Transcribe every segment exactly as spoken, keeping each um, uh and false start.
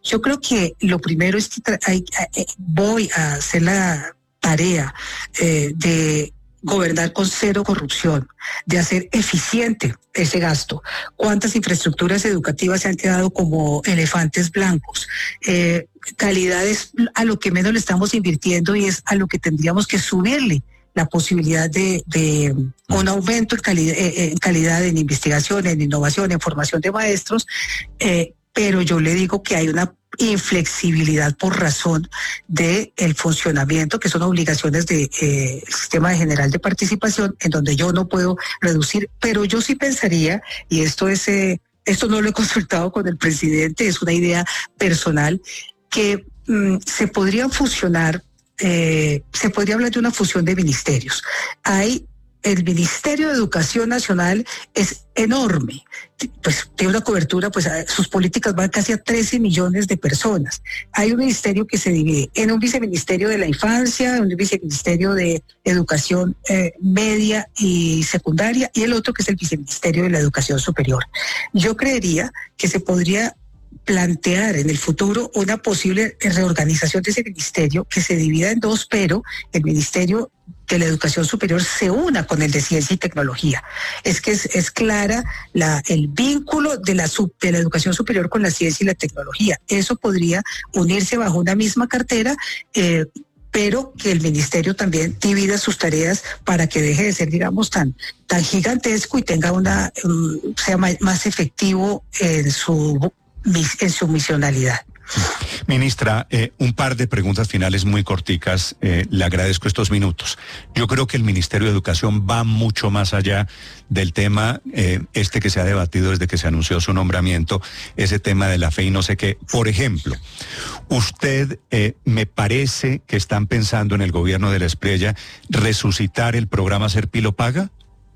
Yo creo que lo primero es que tra- hay, hay, voy a hacer la tarea eh, de gobernar con cero corrupción, de hacer eficiente ese gasto. ¿Cuántas infraestructuras educativas se han quedado como elefantes blancos? Eh, calidad es a lo que menos le estamos invirtiendo y es a lo que tendríamos que subirle la posibilidad de, de un aumento en calidad, en calidad en investigación, en innovación, en formación de maestros, eh, pero yo le digo que hay una inflexibilidad por razón de el funcionamiento, que son obligaciones del de, eh, sistema general de participación, en donde yo no puedo reducir, pero yo sí pensaría, y esto es, eh, esto no lo he consultado con el presidente, es una idea personal, que mm, se podrían fusionar, eh, se podría hablar de una fusión de ministerios. Hay el Ministerio de Educación Nacional es enorme, pues tiene una cobertura, pues sus políticas van casi a trece millones de personas. Hay un ministerio que se divide en un viceministerio de la infancia, un viceministerio de educación eh, media y secundaria, y el otro que es el viceministerio de la educación superior. Yo creería que se podría plantear en el futuro una posible reorganización de ese ministerio que se divida en dos, pero el Ministerio de la Educación Superior se una con el de Ciencia y Tecnología. Es que es, es clara la, el vínculo de la, sub, de la educación superior con la ciencia y la tecnología. Eso podría unirse bajo una misma cartera, eh, pero que el ministerio también divida sus tareas para que deje de ser, digamos, tan, tan gigantesco y tenga una, um, sea más, más efectivo en su, en su misionalidad. Ministra, eh, un par de preguntas finales muy corticas. Eh, le agradezco estos minutos. Yo creo que el Ministerio de Educación va mucho más allá del tema eh, este que se ha debatido desde que se anunció su nombramiento, ese tema de la fe y no sé qué. Por ejemplo, usted eh, me parece que están pensando en el gobierno de la Espriella resucitar el programa Serpilo Paga.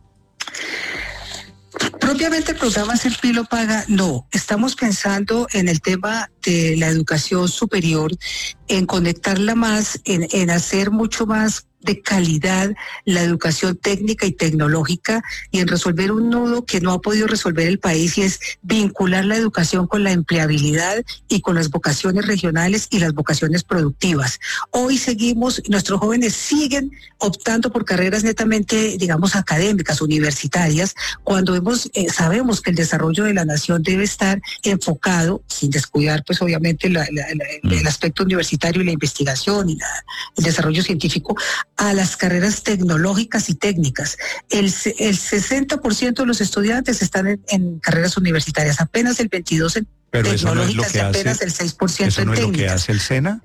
Propiamente el programa Serpilo Paga, no. Estamos pensando en el tema de la educación superior, en conectarla más, en, en hacer mucho más de calidad la educación técnica y tecnológica y en resolver un nudo que no ha podido resolver el país, y es vincular la educación con la empleabilidad y con las vocaciones regionales y las vocaciones productivas. Hoy seguimos, nuestros jóvenes siguen optando por carreras netamente, digamos, académicas, universitarias, cuando hemos, eh, sabemos que el desarrollo de la nación debe estar enfocado, sin descuidar pues obviamente la, la, la, el aspecto universitario y la investigación y la, el desarrollo científico, a las carreras tecnológicas y técnicas. El, el sesenta por ciento de los estudiantes están en, en carreras universitarias, apenas el veintidós por ciento en Pero tecnológicas eso no es lo que y apenas hace, el seis por ciento ¿eso en no es técnicas. lo que hace el SENA?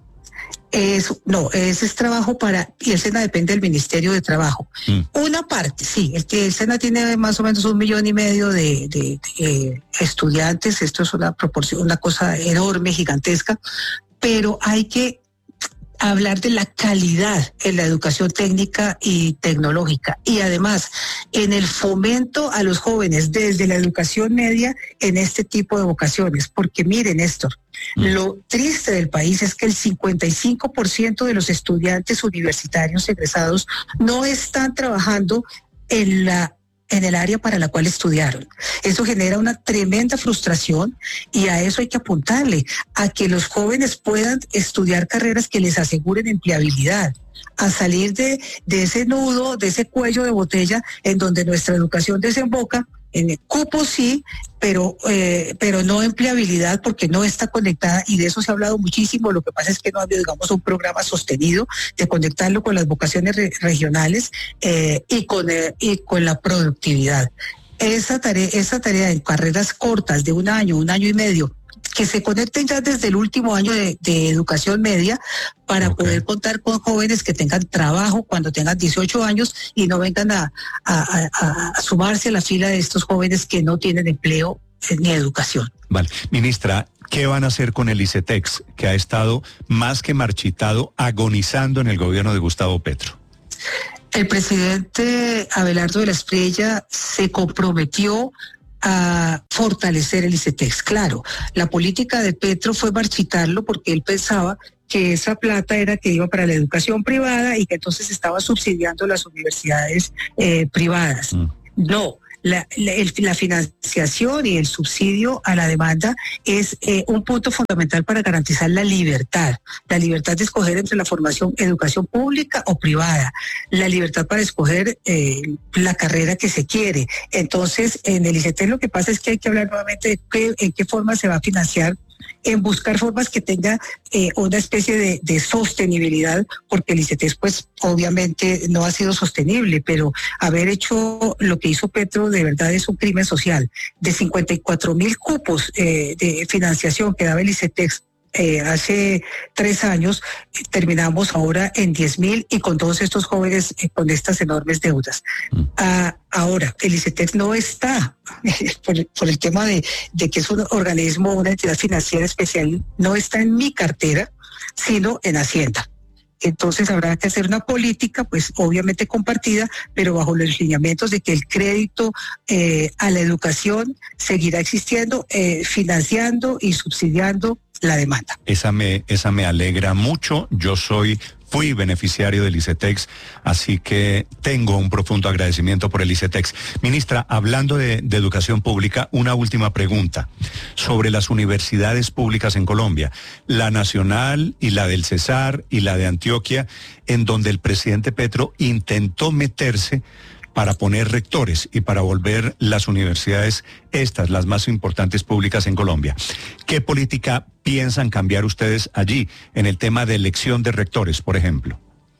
Es, no, ese es trabajo para, y el SENA depende del Ministerio de Trabajo. Mm. Una parte, sí, el que el SENA tiene más o menos un millón y medio de, de, de estudiantes, esto es una proporción, una cosa enorme, gigantesca, pero hay que hablar de la calidad en la educación técnica y tecnológica, y además en el fomento a los jóvenes desde la educación media en este tipo de vocaciones, porque miren, Néstor, mm. lo triste del país es que el cincuenta y cinco por ciento de los estudiantes universitarios egresados no están trabajando en la en el área para la cual estudiaron. Eso genera una tremenda frustración y a eso hay que apuntarle, a que los jóvenes puedan estudiar carreras que les aseguren empleabilidad, a salir de, de ese nudo, de ese cuello de botella en donde nuestra educación desemboca, en el cupo sí, pero eh, pero no empleabilidad porque no está conectada, y de eso se ha hablado muchísimo. Lo que pasa es que no ha habido, digamos, un programa sostenido de conectarlo con las vocaciones re- regionales eh, y con eh, y con la productividad. Esa tarea, esa tarea en carreras cortas de un año, un año y medio, que se conecten ya desde el último año de, de educación media para okay. poder contar con jóvenes que tengan trabajo cuando tengan dieciocho años y no vengan a, a, a, a sumarse a la fila de estos jóvenes que no tienen empleo eh, ni educación. Vale, ministra, ¿qué van a hacer con el ICETEX, que ha estado más que marchitado, agonizando en el gobierno de Gustavo Petro? El presidente Abelardo de la Espriella se comprometió a fortalecer el ICETEX. Claro, la política de Petro fue marchitarlo porque él pensaba que esa plata era que iba para la educación privada y que entonces estaba subsidiando las universidades eh, privadas. Mm. No, La, la, el, la financiación y el subsidio a la demanda es eh, un punto fundamental para garantizar la libertad, la libertad de escoger entre la formación, educación pública o privada, la libertad para escoger eh, la carrera que se quiere. Entonces, en el ICETEX lo que pasa es que hay que hablar nuevamente de qué, en qué forma se va a financiar, en buscar formas que tenga eh, una especie de, de sostenibilidad, porque el ICETEX pues obviamente no ha sido sostenible, pero haber hecho lo que hizo Petro de verdad es un crimen social. De cincuenta y cuatro mil cupos eh, de financiación que daba el ICETEX Eh, hace tres años, eh, terminamos ahora en diez mil y con todos estos jóvenes eh, con estas enormes deudas. Mm. Ah, ahora, el ICETEX no está, por, por el tema de, de que es un organismo, una entidad financiera especial, no está en mi cartera, sino en Hacienda. Entonces habrá que hacer una política, pues obviamente compartida, pero bajo los lineamientos de que el crédito eh, a la educación seguirá existiendo, eh, financiando y subsidiando la demanda. Esa me, esa me alegra mucho. Yo soy, fui beneficiario del ICETEX, así que tengo un profundo agradecimiento por el ICETEX. Ministra, hablando de, de educación pública, una última pregunta sobre las universidades públicas en Colombia, la nacional y la del Cesar y la de Antioquia, en donde el presidente Petro intentó meterse para poner rectores y para volver las universidades, estas, las más importantes públicas en Colombia. ¿Qué política piensan cambiar ustedes allí en el tema de elección de rectores, por ejemplo?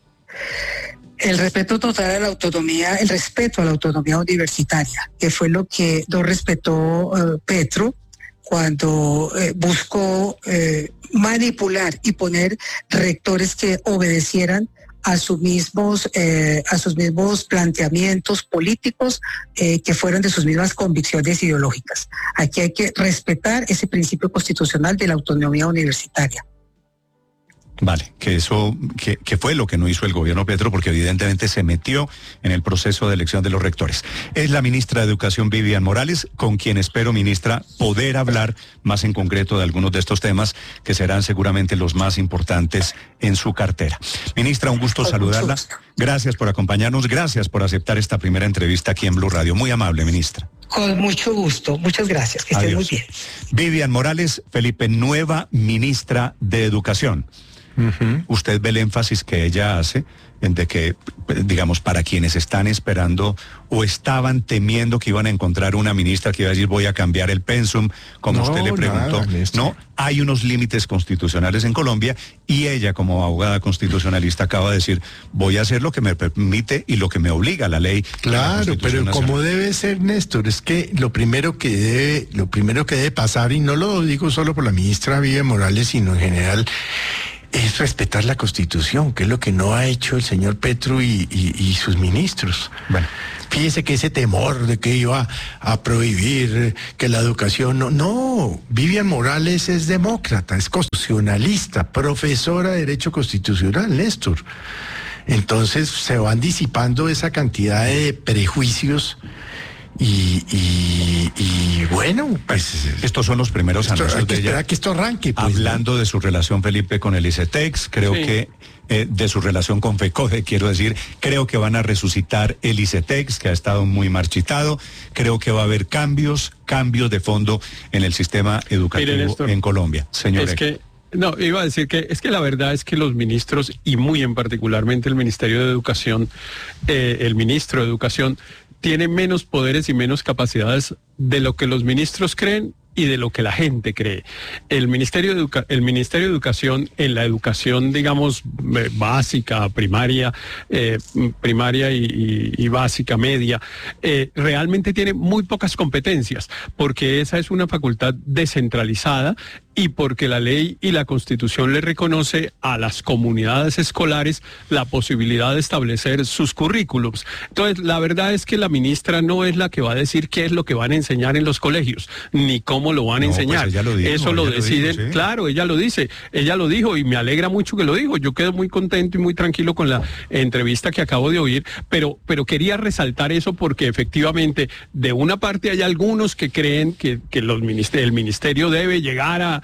El respeto total a la autonomía, el respeto a la autonomía universitaria, que fue lo que no respetó uh, Petro cuando eh, buscó eh, manipular y poner rectores que obedecieran a sus mismos eh, a sus mismos planteamientos políticos eh, que fueron de sus mismas convicciones ideológicas. Aquí hay que respetar ese principio constitucional de la autonomía universitaria. Vale, que eso, que, que fue lo que no hizo el gobierno Petro, porque evidentemente se metió en el proceso de elección de los rectores. Es la ministra de Educación, Vivian Morales, con quien espero, ministra, poder hablar más en concreto de algunos de estos temas que serán seguramente los más importantes en su cartera. Ministra, un gusto saludarla. Gracias por acompañarnos, gracias por aceptar esta primera entrevista aquí en Blue Radio. Muy amable, ministra. Con mucho gusto, muchas gracias, que estén muy bien. Vivian Morales, Felipe, nueva ministra de Educación. Uh-huh. Usted ve el énfasis que ella hace en de que, digamos, para quienes están esperando o estaban temiendo que iban a encontrar una ministra que iba a decir voy a cambiar el pensum, como no, usted le preguntó, nada, no, hay unos límites constitucionales en Colombia y ella como abogada constitucionalista acaba de decir voy a hacer lo que me permite y lo que me obliga la ley. Claro, la pero nacional. Como debe ser, Néstor, es que lo primero que debe, lo primero que debe pasar, y no lo digo solo por la ministra Vivian Morales, sino en general, es respetar la Constitución, que es lo que no ha hecho el señor Petro y, y, y sus ministros. Bueno, fíjese que ese temor de que iba a prohibir que la educación... No, no, Vivian Morales es demócrata, es constitucionalista, profesora de Derecho Constitucional, Néstor. Entonces se van disipando esa cantidad de prejuicios. Y, y, y bueno, pues estos son los primeros esto, anuncios hay que de esperar ella. Que esto arranque. Pues, hablando ¿no? de su relación, Felipe, con el ICETEX, creo sí. que eh, de su relación con FECODE, quiero decir, creo que van a resucitar el ICETEX, que ha estado muy marchitado. Creo que va a haber cambios, cambios de fondo en el sistema educativo Mire, Néstor, en Colombia. Señor. Es que No, iba a decir que es que la verdad es que los ministros, y muy en particularmente el Ministerio de Educación, eh, el ministro de Educación, tiene menos poderes y menos capacidades de lo que los ministros creen y de lo que la gente cree. El Ministerio de, Educa- el Ministerio de Educación, en la educación, digamos, eh, básica, primaria, eh, primaria y, y, y básica, media, eh, realmente tiene muy pocas competencias, porque esa es una facultad descentralizada y porque la ley y la Constitución le reconoce a las comunidades escolares la posibilidad de establecer sus currículums. Entonces, la verdad es que la ministra no es la que va a decir qué es lo que van a enseñar en los colegios, ni cómo lo van a no, enseñar. Pues ella lo dijo, Eso lo deciden, lo dijo, sí. Claro, ella lo dice, ella lo dijo y me alegra mucho que lo dijo. Yo quedo muy contento y muy tranquilo con la entrevista que acabo de oír, pero, pero quería resaltar eso porque efectivamente, de una parte hay algunos que creen que, que los minister- el ministerio debe llegar a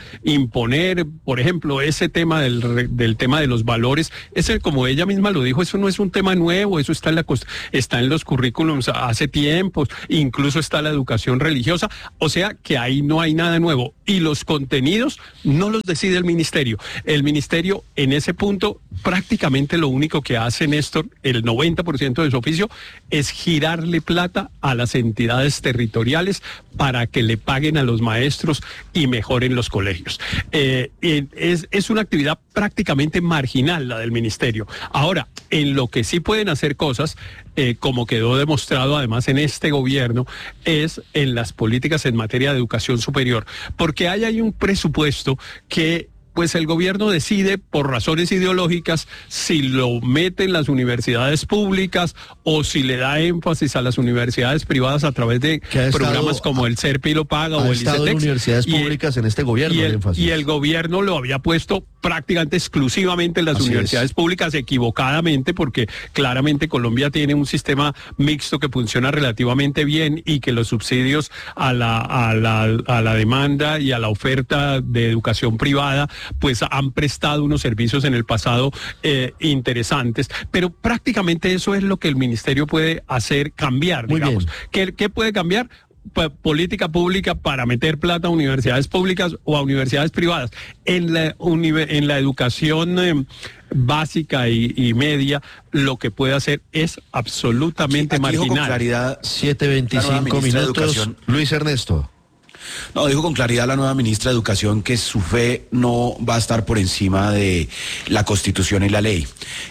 imponer, por ejemplo, ese tema del, del tema de los valores. Ese, como ella misma lo dijo, eso no es un tema nuevo, eso está en la está en los currículums hace tiempos, incluso está la educación religiosa, o sea que ahí no hay nada nuevo. Y los contenidos no los decide el ministerio. El ministerio en ese punto prácticamente lo único que hace, Néstor, el noventa por ciento de su oficio, es girarle plata a las entidades territoriales para que le paguen a los maestros y mejoren los colegios. Eh, es, es una actividad prácticamente marginal la del ministerio. Ahora, en lo que sí pueden hacer cosas, eh, como quedó demostrado además en este gobierno, es en las políticas en materia de educación superior, porque hay, hay un presupuesto que pues el gobierno decide por razones ideológicas si lo mete en las universidades públicas o si le da énfasis a las universidades privadas a través de programas estado, como el CERPI lo paga o el ICETEX. En universidades públicas y, en este gobierno. Y el, el énfasis. y el gobierno lo había puesto prácticamente exclusivamente en las Así universidades es. públicas, equivocadamente, porque claramente Colombia tiene un sistema mixto que funciona relativamente bien y que los subsidios a la, a la, a la demanda y a la oferta de educación privada pues han prestado unos servicios en el pasado eh, interesantes, pero prácticamente eso es lo que el ministerio puede hacer cambiar, Muy digamos. bien. ¿Qué, qué puede cambiar? P- política pública para meter plata a universidades públicas o a universidades privadas. En la, univer- en la educación eh, básica y, y media, lo que puede hacer es absolutamente aquí, aquí marginal. Con claridad, siete veinticinco minutos. Luis Ernesto. No, dijo con claridad la nueva ministra de Educación que su fe no va a estar por encima de la Constitución y la ley.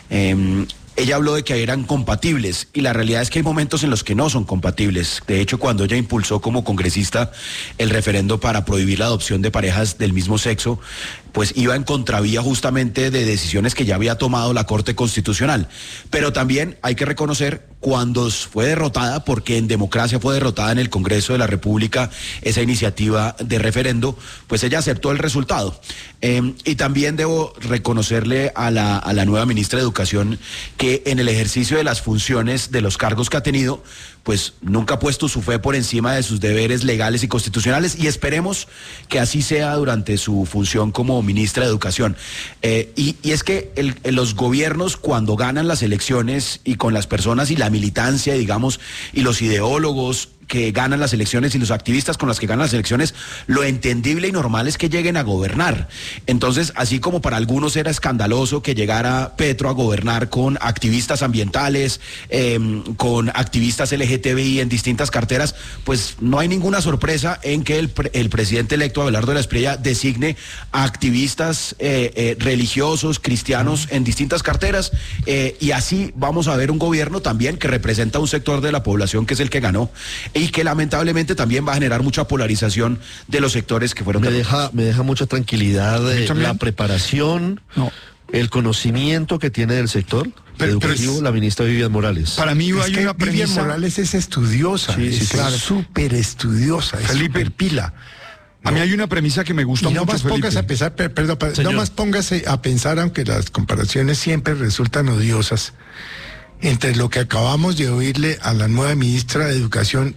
Eh, Ella habló de que eran compatibles y la realidad es que hay momentos en los que no son compatibles. De hecho, cuando ella impulsó como congresista el referendo para prohibir la adopción de parejas del mismo sexo, pues iba en contravía justamente de decisiones que ya había tomado la Corte Constitucional. Pero también hay que reconocer cuando fue derrotada, porque en democracia fue derrotada en el Congreso de la República esa iniciativa de referendo, pues ella aceptó el resultado. Eh, y también debo reconocerle a la, a la nueva ministra de Educación que en el ejercicio de las funciones de los cargos que ha tenido, pues nunca ha puesto su fe por encima de sus deberes legales y constitucionales, y esperemos que así sea durante su función como ministra de Educación. Eh, y, y es que el, los gobiernos, cuando ganan las elecciones y con las personas y la militancia, digamos, y los ideólogos que ganan las elecciones y los activistas con las que ganan las elecciones, lo entendible y normal es que lleguen a gobernar. Entonces, así como para algunos era escandaloso que llegara Petro a gobernar con activistas ambientales, eh, con activistas L G T B I en distintas carteras, pues no hay ninguna sorpresa en que el, pre el presidente electo Abelardo de la Espriella designe a activistas eh, eh, religiosos, cristianos en distintas carteras, eh, y así vamos a ver un gobierno también que representa un sector de la población que es el que ganó, y que lamentablemente también va a generar mucha polarización de los sectores que fueron me deja me deja mucha tranquilidad eh, la preparación, no. el conocimiento que tiene del sector pero, educativo pero es, la ministra Vivian Morales. Para mí es hay que una premisa. Vivian Morales es estudiosa, sí, sí, es claro. súper estudiosa, Felipe, es súper pila. No. A mí hay una premisa que me gusta y mucho, no más Felipe. Póngase a pensar, per, perdón, no más póngase a pensar, aunque las comparaciones siempre resultan odiosas, entre lo que acabamos de oírle a la nueva ministra de Educación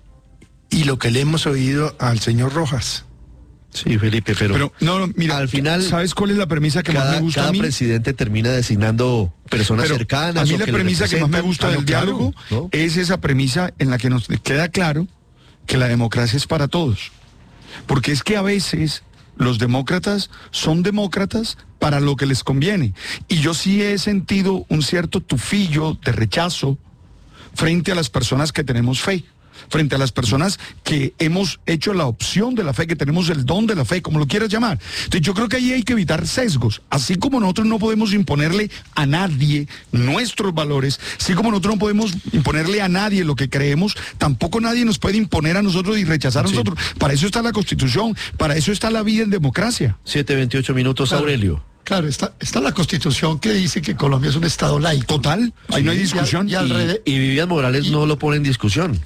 y lo que le hemos oído al señor Rojas. Sí, Felipe, pero, pero no, no, mira, al final, ¿sabes cuál es la premisa que cada, más me gusta cada a mí? presidente termina designando personas pero cercanas. A mí la premisa que más me gusta del diálogo, ¿no? es esa premisa en la que nos queda claro que la democracia es para todos. Porque es que a veces los demócratas son demócratas para lo que les conviene. Y yo sí he sentido un cierto tufillo de rechazo frente a las personas que tenemos fe, frente a las personas que hemos hecho la opción de la fe, que tenemos el don de la fe, como lo quieras llamar. Entonces yo creo que ahí hay que evitar sesgos. Así como nosotros no podemos imponerle a nadie nuestros valores, así como nosotros no podemos imponerle a nadie lo que creemos, tampoco nadie nos puede imponer a nosotros y rechazar a sí. nosotros. Para eso está la Constitución, para eso está la vida en democracia. siete veintiocho minutos, claro. Aurelio. Claro, está, está la Constitución que dice que Colombia es un Estado laico. Total, ahí sí, no hay discusión. Y, y, alrededor, y, y Vivian Morales y, no lo pone en discusión.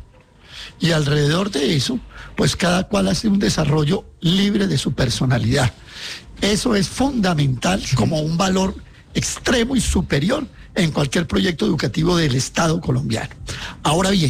Y alrededor de eso, pues cada cual hace un desarrollo libre de su personalidad. Eso es fundamental como un valor extremo y superior en cualquier proyecto educativo del Estado colombiano. Ahora bien,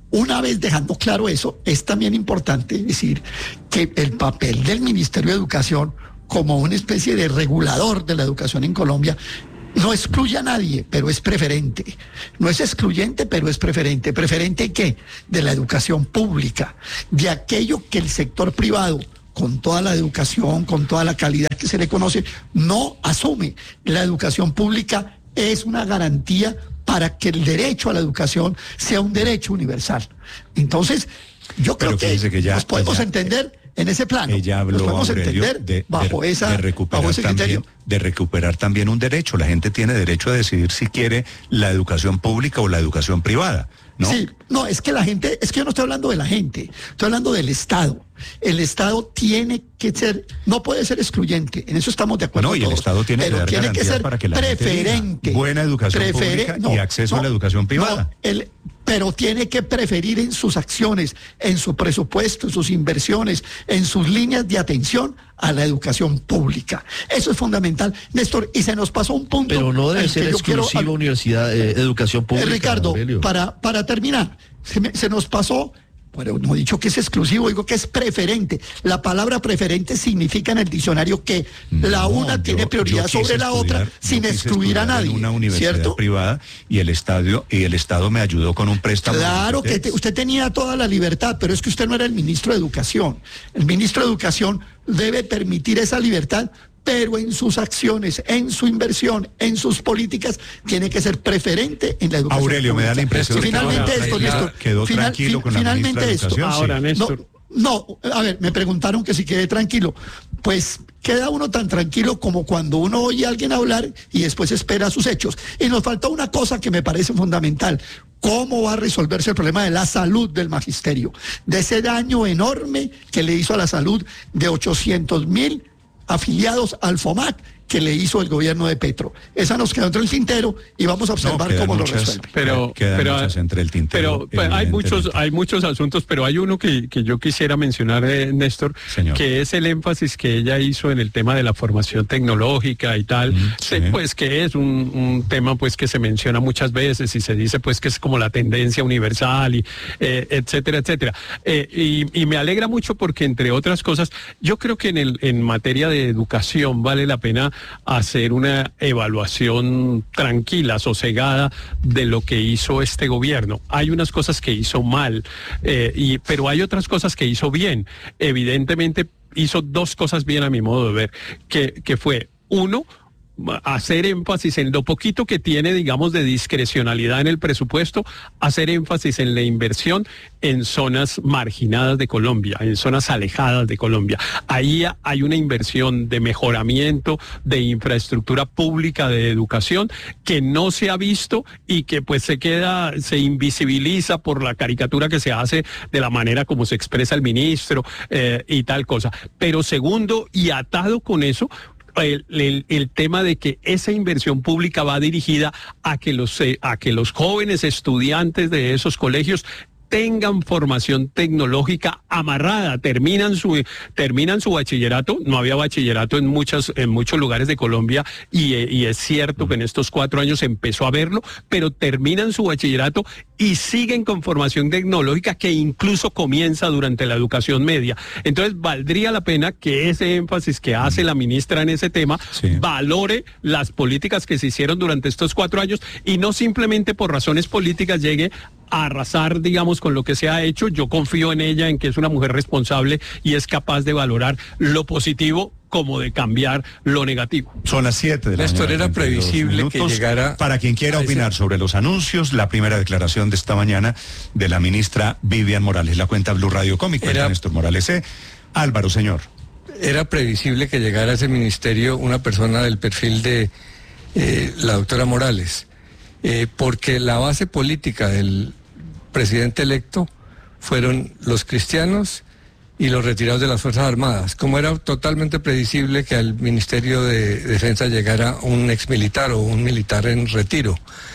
Una vez dejando claro eso, es también importante decir que el papel del Ministerio de Educación como una especie de regulador de la educación en Colombia no excluye a nadie, pero es preferente. No es excluyente, pero es preferente. ¿Preferente qué? De la educación pública, de aquello que el sector privado, con toda la educación, con toda la calidad que se le conoce, no asume. La educación pública es una garantía para que el derecho a la educación sea un derecho universal. Entonces, yo creo que, que ya, nos podemos ella, entender en ese plano. Ella habló, nos podemos Aurelio, entender de, bajo, de, esa, de recuperar bajo ese criterio. También, de recuperar también un derecho. La gente tiene derecho a decidir si quiere la educación pública o la educación privada, ¿no? Sí, no, es que la gente, es que yo no estoy hablando de la gente, estoy hablando del Estado. El Estado tiene que ser, no puede ser excluyente, en eso estamos de acuerdo. No, y el todos, Estado tiene que dar tiene que ser para que la preferente. Buena educación Prefere, pública no, y acceso no, a la educación privada. No, el, pero tiene que preferir en sus acciones, en su presupuesto, en sus inversiones, en sus líneas de atención a la educación pública. Eso es fundamental, Néstor, y se nos pasó un punto. Pero no debe ser exclusiva quiero, universidad, eh, educación pública. Eh, Ricardo, para, para terminar, se, me, se nos pasó. Bueno, no he dicho que es exclusivo, digo que es preferente. La palabra preferente significa en el diccionario que no, la una yo, tiene prioridad sobre la otra sin excluir a nadie. Una universidad ¿cierto? privada y el Estado y el Estado me ayudó con un préstamo. Claro que te, usted tenía toda la libertad, pero es que usted no era el ministro de Educación. El ministro de Educación debe permitir esa libertad, pero en sus acciones, en su inversión, en sus políticas, tiene que ser preferente en la educación. Aurelio, pública. Me da la impresión finalmente que esto, Néstor, quedó final, tranquilo con finalmente la ministra esto. de Educación. Ahora, sí. Néstor. No, no, a ver, me preguntaron que si quedé tranquilo. Pues queda uno tan tranquilo como cuando uno oye a alguien hablar y después espera sus hechos. Y nos falta una cosa que me parece fundamental. ¿Cómo va a resolverse el problema de la salud del magisterio? De ese daño enorme que le hizo a la salud de ochocientos mil afiliados al FOMAC que le hizo el gobierno de Petro. Esa nos quedó entre el tintero y vamos a observar no, cómo muchas, lo resuelve. Pero, pero entre el tintero, pero hay muchos, hay muchos asuntos, pero hay uno que, que yo quisiera mencionar, eh, Néstor, Señor. que es el énfasis que ella hizo en el tema de la formación tecnológica y tal, mm, sí. pues que es un, un tema pues que se menciona muchas veces y se dice pues que es como la tendencia universal y eh, etcétera, etcétera. Eh, y, y me alegra mucho porque entre otras cosas, yo creo que en el en materia de educación vale la pena hacer una evaluación tranquila, sosegada de lo que hizo este gobierno. Hay unas cosas que hizo mal, eh, y, pero hay otras cosas que hizo bien. Evidentemente hizo dos cosas bien a mi modo de ver, que, que fue, uno, hacer énfasis en lo poquito que tiene, digamos, de discrecionalidad en el presupuesto, hacer énfasis en la inversión en zonas marginadas de Colombia, en zonas alejadas de Colombia. Ahí hay una inversión de mejoramiento de infraestructura pública de educación que no se ha visto y que pues se queda, se invisibiliza por la caricatura que se hace de la manera como se expresa el ministro eh, y tal cosa. Pero segundo, y atado con eso, El, el, el tema de que esa inversión pública va dirigida a que los, eh, a que los jóvenes estudiantes de esos colegios tengan formación tecnológica amarrada, terminan su terminan su bachillerato, no había bachillerato en muchas en muchos lugares de Colombia y, y es cierto que en estos cuatro años empezó a verlo, pero terminan su bachillerato y siguen con formación tecnológica que incluso comienza durante la educación media. Entonces valdría la pena que ese énfasis que hace la ministra en ese tema sí. valore las políticas que se hicieron durante estos cuatro años y no simplemente por razones políticas llegue a arrasar, digamos, con lo que se ha hecho. Yo confío en ella, en que es una mujer responsable y es capaz de valorar lo positivo como de cambiar lo negativo. Son las siete de la Néstor, mañana. Era previsible que llegara... Para quien quiera opinar sobre los anuncios, la primera declaración de esta mañana de la ministra Vivian Morales. La cuenta Blue Radio Cómic, cuenta era... Néstor Morales. ¿eh? Álvaro, señor. Era previsible que llegara a ese ministerio una persona del perfil de eh, la doctora Morales, eh, porque la base política del presidente electo fueron los cristianos y los retirados de las Fuerzas Armadas. Como era totalmente predecible que al Ministerio de Defensa llegara un exmilitar o un militar en retiro,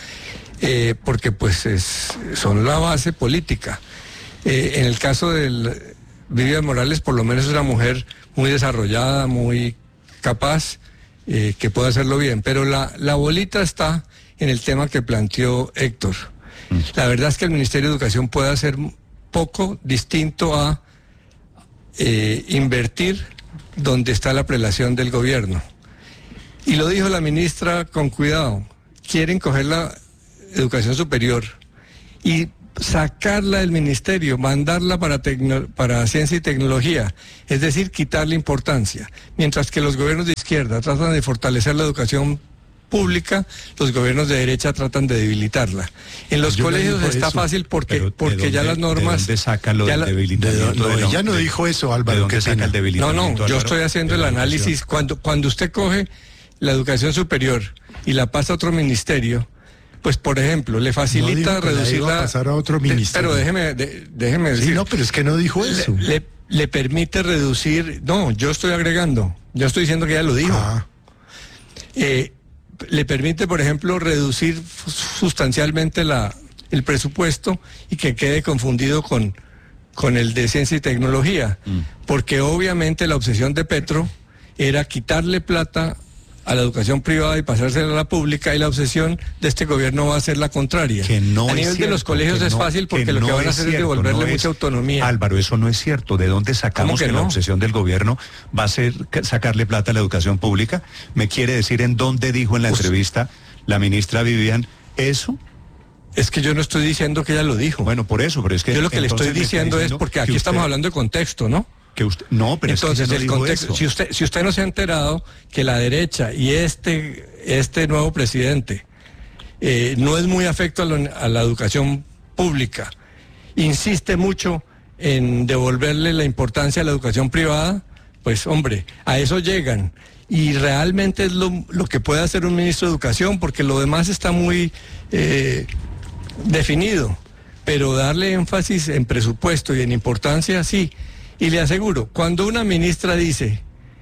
eh, porque pues es, son la base política. Eh, en el caso de Vivian Morales, por lo menos es una mujer muy desarrollada, muy capaz, eh, que puede hacerlo bien, pero la, la bolita está en el tema que planteó Héctor. Mm. La verdad es que el Ministerio de Educación puede hacer poco distinto a eh, invertir donde está la prelación del gobierno. Y lo dijo la ministra con cuidado. Quieren coger la educación superior y sacarla del ministerio, mandarla para, tecno, para ciencia y tecnología, es decir, quitarle importancia. Mientras que los gobiernos de izquierda tratan de fortalecer la educación pública, los gobiernos de derecha tratan de debilitarla. En los Yo colegios está eso. fácil porque, porque dónde, ya las normas... ¿De dónde sacan lo del la, debilitamiento? De, no, de, ella no de, dijo eso, Álvaro. ¿De dónde saca el debilitamiento? No, no, yo Álvaro, estoy haciendo el análisis. Cuando, cuando usted coge la educación superior y la pasa a otro ministerio, pues por ejemplo, le facilita no reducirla... La pasar a otro ministerio. Pero déjeme, de, déjeme decir... Sí, no, pero es que no dijo eso. Le, le, le permite reducir... No, yo estoy agregando. Yo estoy diciendo que ella lo dijo. Ah. Eh, le permite, por ejemplo, reducir sustancialmente la, el presupuesto y que quede confundido con, con el de ciencia y tecnología. Mm. Porque obviamente la obsesión de Petro era quitarle plata a la educación privada y pasársela a la pública, y la obsesión de este gobierno va a ser la contraria. Que no a nivel cierto, de los colegios es no, fácil porque lo no que van a hacer cierto, es devolverle no mucha es, autonomía. Álvaro, eso no es cierto. ¿De dónde sacamos que, que no? La obsesión del gobierno va a ser sacarle plata a la educación pública? ¿Me quiere decir en dónde dijo en la Usted, entrevista la ministra Vivian eso? Es que yo no estoy diciendo que ella lo dijo. Bueno, por eso, pero es que... Yo lo que le estoy diciendo, diciendo es porque aquí usted, estamos hablando de contexto, ¿no? Que usted, no, pero entonces es que el contexto, si usted si usted no se ha enterado que la derecha y este este nuevo presidente eh, no es muy afecto a, lo, a la educación pública, insiste mucho en devolverle la importancia a la educación privada, pues hombre, a eso llegan. Y realmente es lo, lo que puede hacer un ministro de Educación, porque lo demás está muy eh, definido, pero darle énfasis en presupuesto y en importancia, sí. Y le aseguro, cuando una ministra dice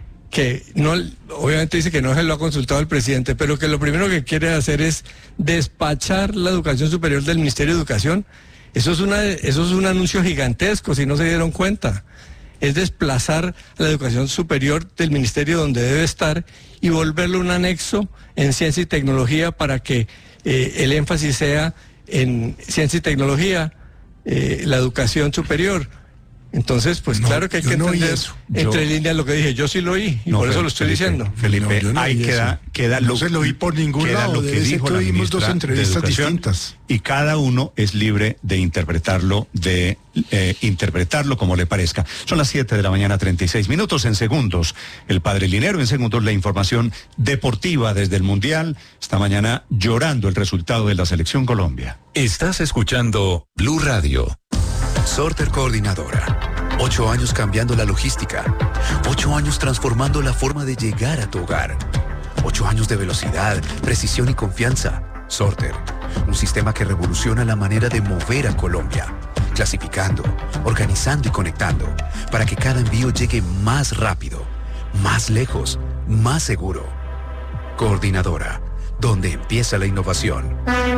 que no, obviamente dice que no se lo ha consultado el presidente, pero que lo primero que quiere hacer es despachar la educación superior del Ministerio de Educación, eso es una, eso es un anuncio gigantesco, si no se dieron cuenta. Es desplazar a la educación superior del ministerio donde debe estar y volverlo un anexo en ciencia y tecnología para que eh, el énfasis sea en ciencia y tecnología, eh, la educación superior. Entonces, pues no, claro que hay que no entender entre yo, líneas lo que dije. Yo sí lo oí y no, por eso lo estoy Felipe, diciendo. Felipe, no, no ahí queda, queda no lo se lo oí por ningún lado. Lo que dijo la ministra dos entrevistas distintas. Y cada uno es libre de interpretarlo, de eh, interpretarlo como le parezca. Son las siete de la mañana, treinta y seis minutos. En segundos, el Padre Linero. En segundos, la información deportiva desde el Mundial. Esta mañana llorando el resultado de la Selección Colombia. Estás escuchando Blue Radio. Sorter Coordinadora. Ocho años cambiando la logística. Ocho años transformando la forma de llegar a tu hogar. Ocho años de velocidad, precisión y confianza. Sorter. Un sistema que revoluciona la manera de mover a Colombia. Clasificando, organizando y conectando. Para que cada envío llegue más rápido, más lejos, más seguro. Coordinadora. Donde empieza la innovación.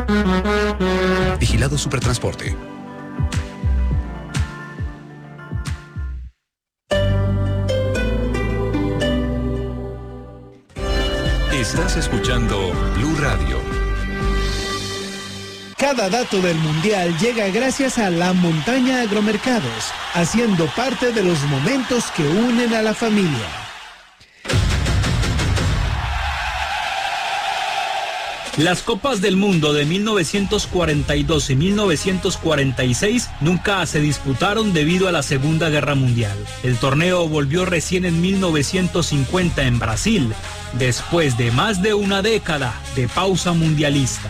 Vigilado Supertransporte. Estás escuchando Blue Radio. Cada dato del Mundial llega gracias a La Montaña Agromercados, haciendo parte de los momentos que unen a la familia. Las Copas del Mundo de mil novecientos cuarenta y dos y mil novecientos cuarenta y seis nunca se disputaron debido a la Segunda Guerra Mundial. El torneo volvió recién en mil novecientos cincuenta en Brasil, después de más de una década de pausa mundialista.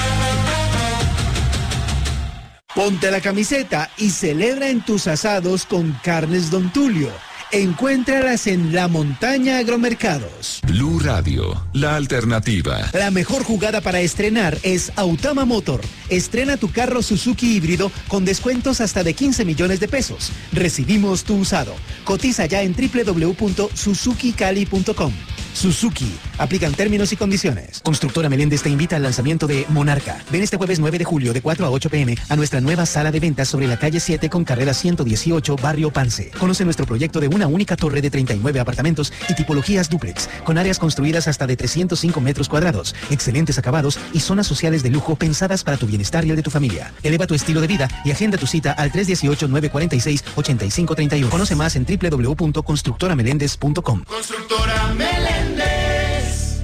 Ponte la camiseta y celebra en tus asados con Carnes Don Tulio. Encuéntralas en La Montaña Agromercados. Blue Radio, la alternativa. La mejor jugada para estrenar es Autama Motor. Estrena tu carro Suzuki híbrido con descuentos hasta de quince millones de pesos. Recibimos tu usado. Cotiza ya en doble u doble u doble u punto suzuki cali punto com. Suzuki. Aplican términos y condiciones. Constructora Meléndez te invita al lanzamiento de Monarca. Ven este jueves nueve de julio de cuatro a ocho pm a nuestra nueva sala de ventas sobre la calle siete con carrera ciento dieciocho, Barrio Pance. Conoce nuestro proyecto de una única torre de treinta y nueve apartamentos y tipologías dúplex, con áreas construidas hasta de trescientos cinco metros cuadrados, excelentes acabados y zonas sociales de lujo pensadas para tu bienestar y el de tu familia. Eleva tu estilo de vida y agenda tu cita al tres uno ocho, nueve cuatro seis, ocho cinco tres uno. Conoce más en w w w punto constructora meléndez punto com. Constructora Meléndez.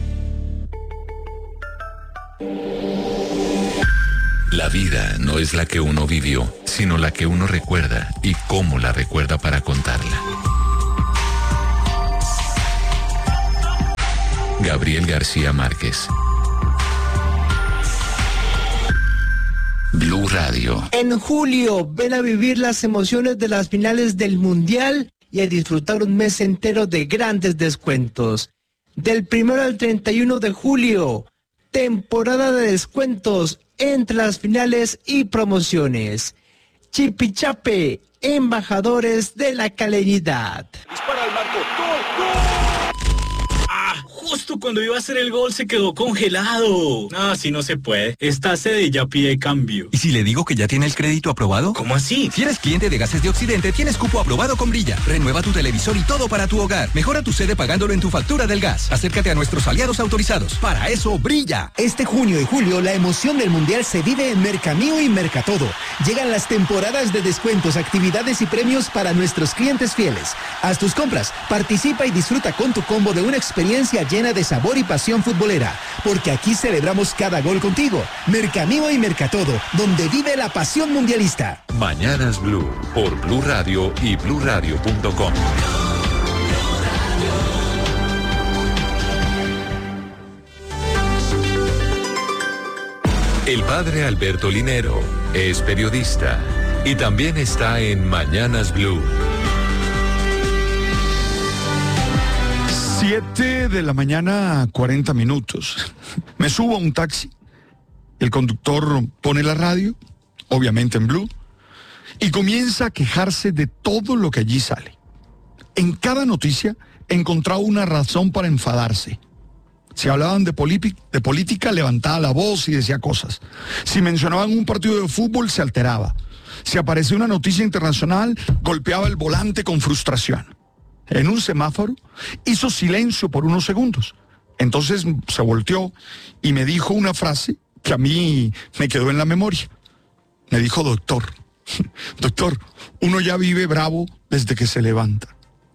La vida no es la que uno vivió, sino la que uno recuerda y cómo la recuerda para contarla. Gabriel García Márquez. Blue Radio. En julio, ven a vivir las emociones de las finales del Mundial y a disfrutar un mes entero de grandes descuentos. Del primero al treinta y uno de julio, temporada de descuentos entre las finales y promociones. Chipichape, embajadores de la calidad. Dispara al marco. ¡Gol, gol! ¡Ah! Justo cuando iba a hacer el gol se quedó congelado. No, así no se puede. Esta sede ya pide cambio. ¿Y si le digo que ya tiene el crédito aprobado? ¿Cómo así? Si eres cliente de Gases de Occidente, tienes cupo aprobado con Brilla. Renueva tu televisor y todo para tu hogar. Mejora tu sede pagándolo en tu factura del gas. Acércate a nuestros aliados autorizados. Para eso, Brilla. Este junio y julio, la emoción del Mundial se vive en Mercamío y Mercatodo. Llegan las temporadas de descuentos, actividades y premios para nuestros clientes fieles. Haz tus compras, participa y disfruta con tu combo de una experiencia llena de sabor y pasión futbolera. Porque aquí celebramos cada gol contigo. Mercamío y Mercatodo, donde vive la pasión mundialista. Mañanas Blue, por Blue Radio y blue radio punto com. El padre Alberto Linero es periodista y también está en Mañanas Blue. Siete de la mañana, cuarenta minutos. Me subo a un taxi. El conductor pone la radio, obviamente en Blue, y comienza a quejarse de todo lo que allí sale. En cada noticia encontraba una razón para enfadarse. Si hablaban de, de política, levantaba la voz y decía cosas. Si mencionaban un partido de fútbol, se alteraba. Si aparecía una noticia internacional, golpeaba el volante con frustración. En un semáforo, hizo silencio por unos segundos. Entonces se volteó y me dijo una frase que a mí me quedó en la memoria. Me dijo, doctor, doctor, uno ya vive bravo desde que se levanta.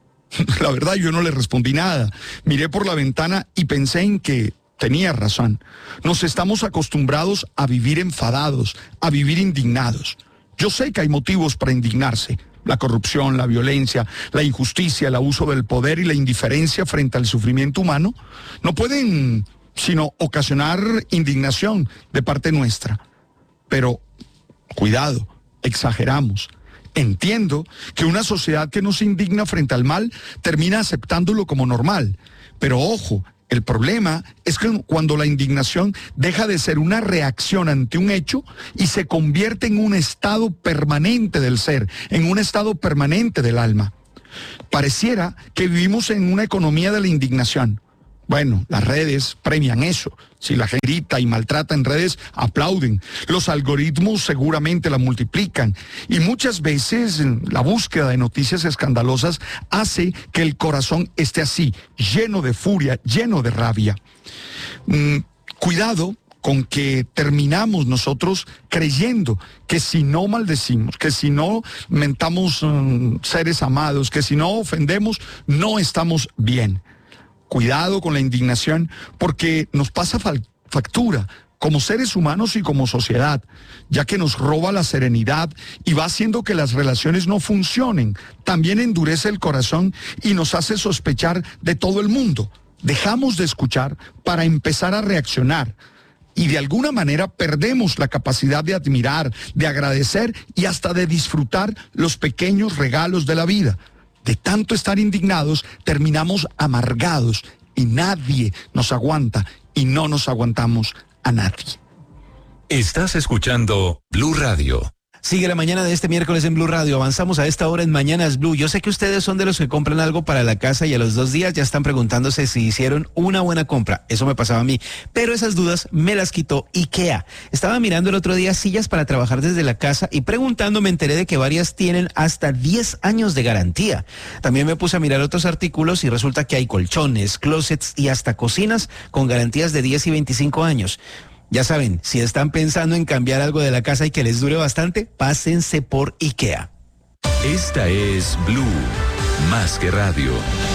La verdad, yo no le respondí nada. Miré por la ventana y pensé en que tenía razón. Nos estamos acostumbrados a vivir enfadados, a vivir indignados. Yo sé que hay motivos para indignarse. La corrupción, la violencia, la injusticia, el abuso del poder y la indiferencia frente al sufrimiento humano no pueden sino ocasionar indignación de parte nuestra. Pero, cuidado, exageramos. Entiendo que una sociedad que no se indigna frente al mal termina aceptándolo como normal. Pero ojo, el problema es que cuando la indignación deja de ser una reacción ante un hecho y se convierte en un estado permanente del ser, en un estado permanente del alma. Pareciera que vivimos en una economía de la indignación. Bueno, las redes premian eso. Si la gente grita y maltrata en redes, aplauden. Los algoritmos seguramente la multiplican. Y muchas veces la búsqueda de noticias escandalosas hace que el corazón esté así, lleno de furia, lleno de rabia. Mm, cuidado con que terminamos nosotros creyendo que si no maldecimos, que si no mentamos um, seres amados, que si no ofendemos, no estamos bien. Cuidado con la indignación porque nos pasa factura como seres humanos y como sociedad, ya que nos roba la serenidad y va haciendo que las relaciones no funcionen. También endurece el corazón y nos hace sospechar de todo el mundo. Dejamos de escuchar para empezar a reaccionar. Y de alguna manera perdemos la capacidad de admirar, de agradecer y hasta de disfrutar los pequeños regalos de la vida. De tanto estar indignados, terminamos amargados y nadie nos aguanta y no nos aguantamos a nadie. Estás escuchando Blue Radio. Sigue la mañana de este miércoles en Blue Radio. Avanzamos a esta hora en Mañanas Blue. Yo sé que ustedes son de los que compran algo para la casa y a los dos días ya están preguntándose si hicieron una buena compra. Eso me pasaba a mí. Pero esas dudas me las quitó IKEA. Estaba mirando el otro día sillas para trabajar desde la casa y preguntando me enteré de que varias tienen hasta diez años de garantía. También me puse a mirar otros artículos y resulta que hay colchones, closets y hasta cocinas con garantías de diez y veinticinco años. Ya saben, si están pensando en cambiar algo de la casa y que les dure bastante, pásense por IKEA. Esta es Blue, más que radio.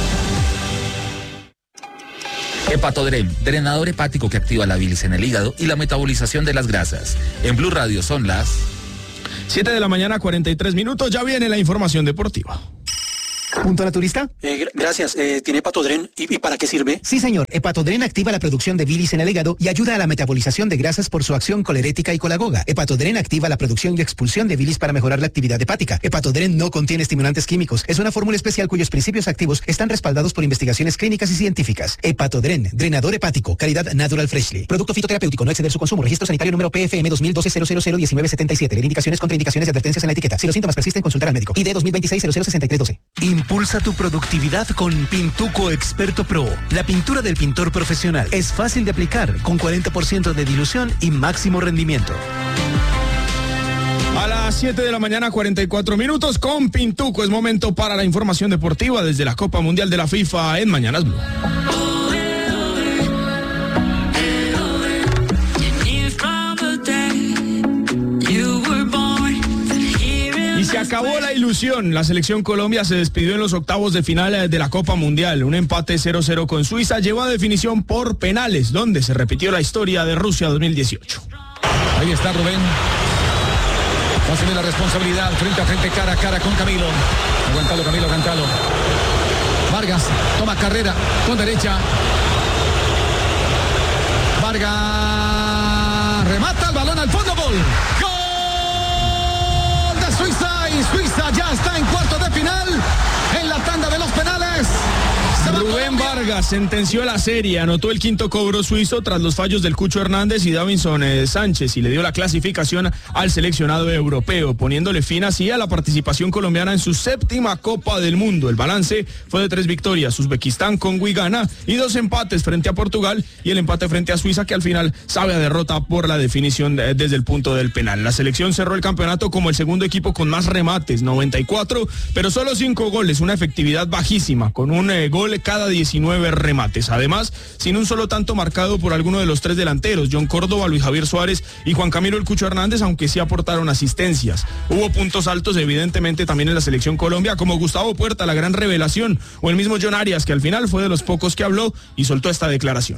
Hepatodren, drenador hepático que activa la bilis en el hígado y la metabolización de las grasas. En Blue Radio son las siete de la mañana, cuarenta y tres minutos. Ya viene la información deportiva. ¿Punto naturista? Eh, gracias. Eh, ¿Tiene Hepatodren? ¿Y, ¿Y para qué sirve? Sí, señor. Hepatodren activa la producción de bilis en el hígado y ayuda a la metabolización de grasas por su acción colerética y colagoga. Hepatodren activa la producción y expulsión de bilis para mejorar la actividad hepática. Hepatodren no contiene estimulantes químicos. Es una fórmula especial cuyos principios activos están respaldados por investigaciones clínicas y científicas. Hepatodren, drenador hepático, calidad Natural Freshly. Producto fitoterapéutico, no exceder su consumo. Registro sanitario número P F M dos mil doce cero cero cero diecinueve setenta y siete. Ver indicaciones, contraindicaciones y advertencias en la etiqueta. Si los síntomas persisten, consultar al médico. I D dos mil veintiséis cero cero sesenta y tres doce. Impulsa tu productividad con Pintuco Experto Pro. La pintura del pintor profesional es fácil de aplicar, con cuarenta por ciento de dilución y máximo rendimiento. A las siete de la mañana, cuarenta y cuatro minutos, con Pintuco es momento para la información deportiva desde la Copa Mundial de la FIFA en Mañanas Blue. Se acabó la ilusión. La selección Colombia se despidió en los octavos de final de la Copa Mundial. Un empate cero cero con Suiza llevó a definición por penales, donde se repitió la historia de Rusia dos mil dieciocho. Ahí está Rubén. Asume la responsabilidad frente a frente, cara a cara con Camilo. Aguantalo, Camilo, aguantalo. Vargas toma carrera con derecha. Vargas remata el balón al fondo. Gol. ¡Gol de Suiza! Y Suiza ya está en cuartos de final en la tanda de los penales. Rubén Vargas sentenció la serie, anotó el quinto cobro suizo tras los fallos del Cucho Hernández y Davinson eh, Sánchez y le dio la clasificación al seleccionado europeo, poniéndole fin así a la participación colombiana en su séptima Copa del Mundo. El balance fue de tres victorias, Uzbekistán, Congo y Ghana, y dos empates frente a Portugal y el empate frente a Suiza, que al final sabe a derrota por la definición de, desde el punto del penal. La selección cerró el campeonato como el segundo equipo con más remates, noventa y cuatro, pero solo cinco goles, una efectividad bajísima, con un eh, gol cada diecinueve remates. Además, sin un solo tanto marcado por alguno de los tres delanteros, John Córdoba, Luis Javier Suárez y Juan Camilo El Cucho Hernández, aunque sí aportaron asistencias. Hubo puntos altos, evidentemente, también en la selección Colombia, como Gustavo Puerta, la gran revelación, o el mismo John Arias, que al final fue de los pocos que habló y soltó esta declaración.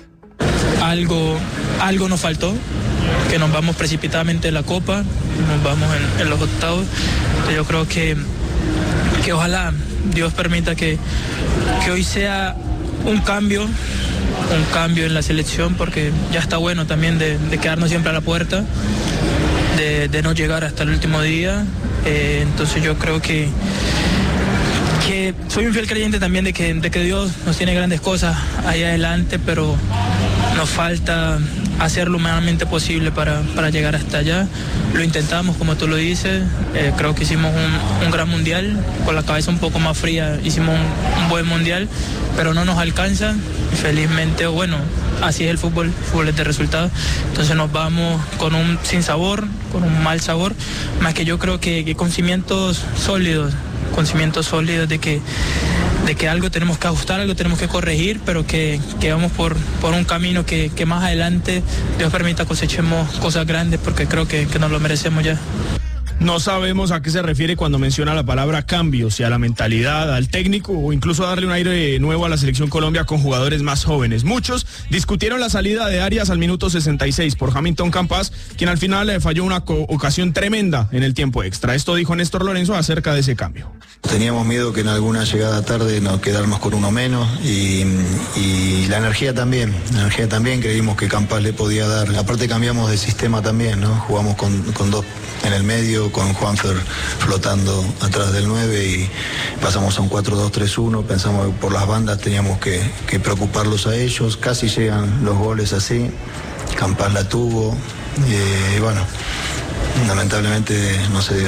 Algo, algo nos faltó, que nos vamos precipitadamente de la Copa, nos vamos en, en los octavos. Yo creo que, que ojalá Dios permita que, que hoy sea un cambio, un cambio en la selección, porque ya está bueno también de, de quedarnos siempre a la puerta, de, de no llegar hasta el último día. Eh, entonces yo creo que, que soy un fiel creyente también de que, de que Dios nos tiene grandes cosas ahí adelante, pero nos falta hacer lo humanamente posible para, para llegar hasta allá. Lo intentamos, como tú lo dices, eh, creo que hicimos un, un gran mundial, con la cabeza un poco más fría hicimos un, un buen mundial, pero no nos alcanza, felizmente, bueno, así es el fútbol, el fútbol es de resultados, entonces nos vamos con un sinsabor, con un mal sabor, más que yo creo que, que con cimientos sólidos, con cimientos sólidos de que de que algo tenemos que ajustar, algo tenemos que corregir, pero que, que vamos por, por un camino que, que más adelante Dios permita cosechemos cosas grandes, porque creo que, que nos lo merecemos ya. No sabemos a qué se refiere cuando menciona la palabra cambio, si a la mentalidad, al técnico o incluso a darle un aire nuevo a la selección Colombia con jugadores más jóvenes. Muchos discutieron la salida de Arias al minuto sesenta y seis por Hamilton Campas, quien al final le falló una ocasión tremenda en el tiempo extra. Esto dijo Néstor Lorenzo acerca de ese cambio. Teníamos miedo que en alguna llegada tarde nos quedáramos con uno menos y, y la energía también, la energía también creímos que Campas le podía dar. Aparte cambiamos de sistema también, ¿no? Jugamos con, con dos en el medio, con Juanfer flotando atrás del nueve y pasamos a un cuatro dos tres uno, pensamos que por las bandas teníamos que, que preocuparlos a ellos, casi llegan los goles así, Campas la tuvo, y bueno, lamentablemente no se dio.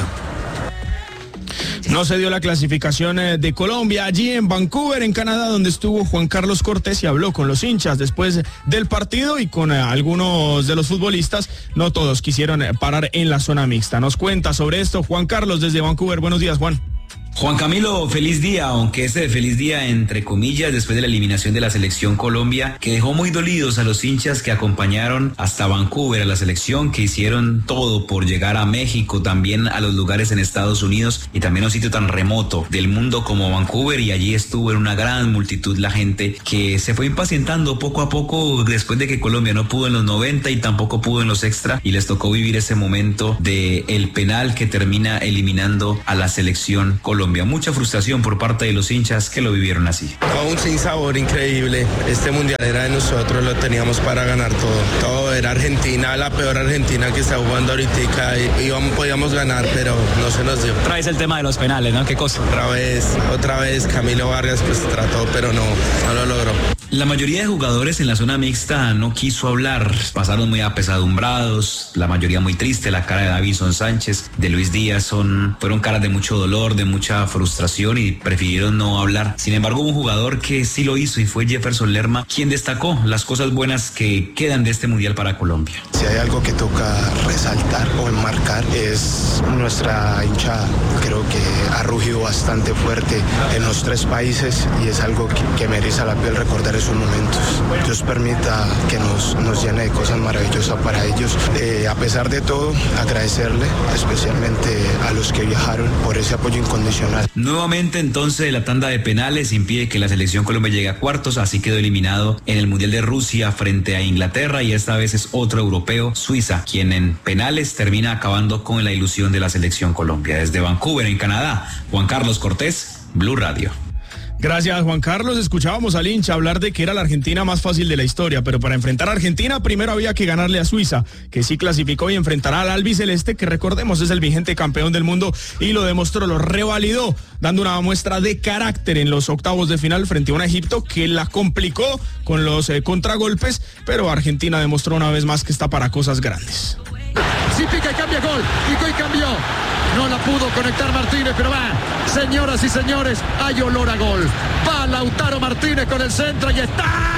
No se dio la clasificación de Colombia allí en Vancouver, en Canadá, donde estuvo Juan Carlos Cortés y habló con los hinchas después del partido y con algunos de los futbolistas. No todos quisieron parar en la zona mixta. Nos cuenta sobre esto Juan Carlos desde Vancouver. Buenos días, Juan. Juan Camilo, feliz día, aunque este de feliz día entre comillas después de la eliminación de la selección Colombia, que dejó muy dolidos a los hinchas que acompañaron hasta Vancouver a la selección, que hicieron todo por llegar a México, también a los lugares en Estados Unidos y también a un sitio tan remoto del mundo como Vancouver, y allí estuvo en una gran multitud la gente que se fue impacientando poco a poco después de que Colombia no pudo en los noventa y tampoco pudo en los extra, y les tocó vivir ese momento de el penal que termina eliminando a la selección Colombia. Mucha frustración por parte de los hinchas que lo vivieron así. Fue un sinsabor increíble. Este mundial era de nosotros, lo teníamos para ganar todo. Todo era Argentina, la peor Argentina que está jugando ahorita, y íbamos, podíamos ganar, pero no se nos dio. Otra vez el tema de los penales, ¿no? ¿Qué cosa? Otra vez, otra vez Camilo Vargas pues trató, pero no, no lo logró. La mayoría de jugadores en la zona mixta no quiso hablar, pasaron muy apesadumbrados, la mayoría muy triste. La cara de Davinson Sánchez, de Luis Díaz, son, fueron caras de mucho dolor, de mucha frustración, y prefirieron no hablar. Sin embargo, hubo un jugador que sí lo hizo y fue Jefferson Lerma, quien destacó las cosas buenas que quedan de este mundial para Colombia. Si hay algo que toca resaltar o enmarcar es nuestra hinchada. Creo que ha rugido bastante fuerte en los tres países y es algo que, que me eriza la piel recordar esos momentos. Dios permita que nos, nos llene de cosas maravillosas para ellos. Eh, a pesar de todo, agradecerle especialmente a los que viajaron por ese apoyo incondicional. Nuevamente entonces la tanda de penales impide que la selección Colombia llegue a cuartos, así quedó eliminado en el Mundial de Rusia frente a Inglaterra, y esta vez es otro europeo, Suiza, quien en penales termina acabando con la ilusión de la selección Colombia. Desde Vancouver, en Canadá, Juan Carlos Cortés, Blue Radio. Gracias, Juan Carlos. Escuchábamos al hincha hablar de que era la Argentina más fácil de la historia, pero para enfrentar a Argentina primero había que ganarle a Suiza, que sí clasificó, y enfrentará al albiceleste, que recordemos es el vigente campeón del mundo, y lo demostró, lo revalidó, dando una muestra de carácter en los octavos de final frente a un Egipto que la complicó con los eh, contragolpes, pero Argentina demostró una vez más que está para cosas grandes. Si pica y cambia, gol, picó y cambió. No la pudo conectar Martínez, pero va. Señoras y señores, hay olor a gol. Va Lautaro Martínez con el centro y está.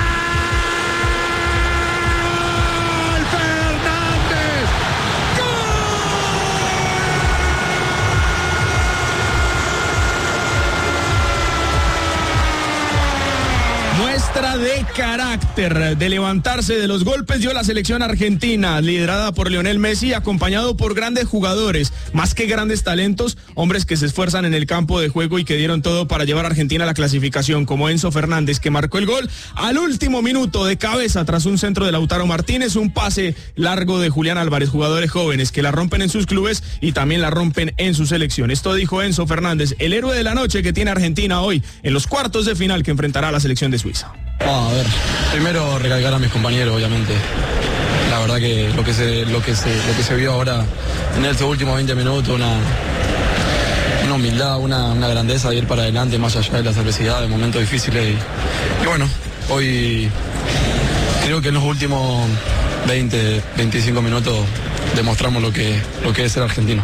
Muestra de carácter, de levantarse de los golpes, dio la selección argentina, liderada por Lionel Messi, acompañado por grandes jugadores, más que grandes talentos, hombres que se esfuerzan en el campo de juego y que dieron todo para llevar a Argentina a la clasificación, como Enzo Fernández, que marcó el gol al último minuto de cabeza tras un centro de Lautaro Martínez, un pase largo de Julián Álvarez, jugadores jóvenes que la rompen en sus clubes y también la rompen en su selección. Esto dijo Enzo Fernández, el héroe de la noche que tiene Argentina hoy en los cuartos de final que enfrentará a la selección de Suiza. Oh, a ver, primero recalcar a mis compañeros, obviamente. La verdad que lo que se, lo que se, lo que se vio ahora en estos últimos veinte minutos, una, una humildad, una, una grandeza de ir para adelante más allá de las adversidades, de momentos difíciles. Y, y bueno, hoy creo que en los últimos veinte, veinticinco minutos demostramos lo que, lo que es ser argentino.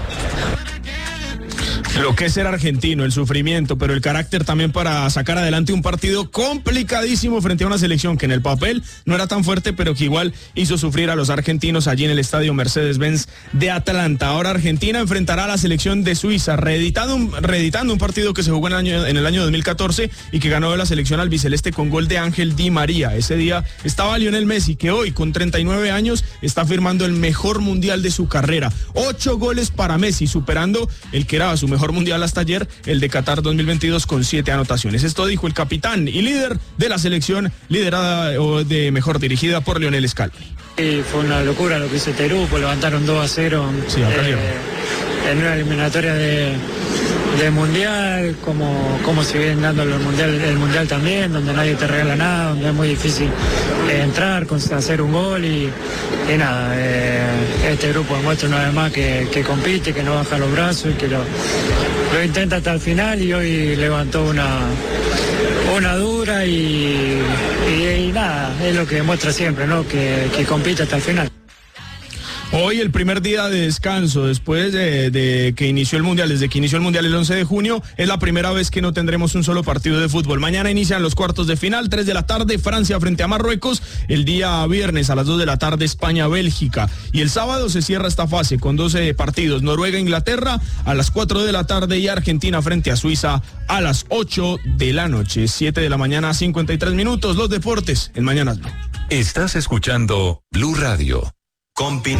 Lo que es ser argentino, el sufrimiento, pero el carácter también para sacar adelante un partido complicadísimo frente a una selección que en el papel no era tan fuerte, pero que igual hizo sufrir a los argentinos allí en el estadio Mercedes-Benz de Atlanta. Ahora Argentina enfrentará a la selección de Suiza, reeditando un, reeditando un partido que se jugó en el, año, en el año dos mil catorce y que ganó la selección albiceleste con gol de Ángel Di María. Ese día estaba Lionel Messi, que hoy con treinta y nueve años está firmando el mejor mundial de su carrera. Ocho goles para Messi, superando el que era su mejor mundial hasta ayer, el de Qatar dos mil veintidós, con siete anotaciones. Esto dijo el capitán y líder de la selección, liderada o de mejor dirigida por Lionel Scaloni. Sí, fue una locura lo que hizo este grupo, levantaron dos a cero sí, eh, en una eliminatoria de, de mundial, como, como se viene dando el mundial, el mundial también, donde nadie te regala nada, donde es muy difícil eh, entrar, hacer un gol y, y nada, eh, este grupo demuestra una vez más que, que compite, que no baja los brazos y que lo, lo intenta hasta el final, y hoy levantó una, una dura y, y, y nada, es lo que demuestra siempre, ¿no? Que, que compite hasta el final. Hoy el primer día de descanso después de, de que inició el Mundial, desde que inició el Mundial el once de junio, es la primera vez que no tendremos un solo partido de fútbol. Mañana inician los cuartos de final, tres de la tarde, Francia frente a Marruecos, el día viernes a las dos de la tarde, España-Bélgica, y el sábado se cierra esta fase con doce partidos, Noruega-Inglaterra a las cuatro de la tarde y Argentina frente a Suiza a las ocho de la noche, siete de la mañana, cincuenta y tres minutos, los deportes en Mañanas Blue. Estás escuchando Blue Radio. Con Pin-